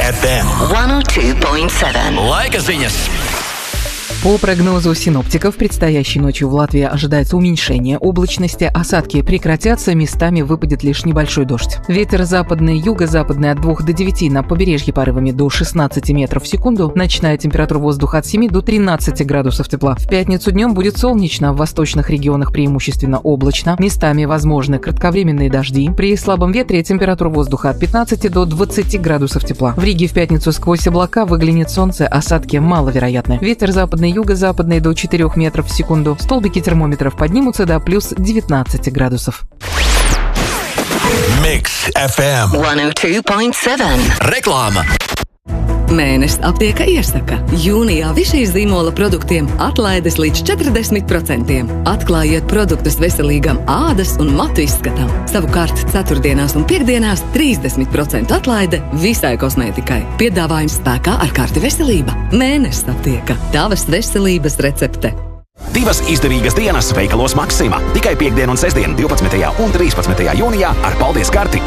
FM 102.7. Laika ziņas. По прогнозу синоптиков, предстоящей ночью в Латвии ожидается уменьшение облачности, осадки прекратятся, местами выпадет лишь небольшой дождь. Ветер западный, юго-западный от 2 до 9, на побережье порывами до 16 метров в секунду, ночная температура воздуха от 7 до 13 градусов тепла. В пятницу днем будет солнечно, в восточных регионах преимущественно облачно, местами возможны кратковременные дожди. При слабом ветре температура воздуха от 15 до 20 градусов тепла. В Риге в пятницу сквозь облака выглянет солнце, осадки маловероятны. Ветер западный, юго-западный до 4 метров в секунду. Столбики термометров поднимутся до плюс 19 градусов. Mix FM 102.7. Reklāma. Mēnesis aptieka iesaka. Jūnijā visīs zīmola produktiem atlaides līdz 40%. Atklājiet produktus veselīgam ādas un matu izskatam. Savukārt ceturtdienās un piekdienās 30% atlaide visai kosmētikai. Piedāvājums spēkā ar karti veselība. Mēnesis aptieka. Tavas veselības recepte. Divas izdevīgas dienas veikalos Maksima. Tikai piekdien un sestdien 12. un 13. jūnijā ar paldies karti